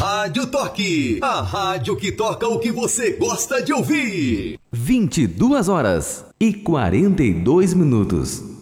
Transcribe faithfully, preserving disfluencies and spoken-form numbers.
Rádio Toque, a rádio que toca o que você gosta de ouvir. vinte e duas horas e quarenta e dois minutos.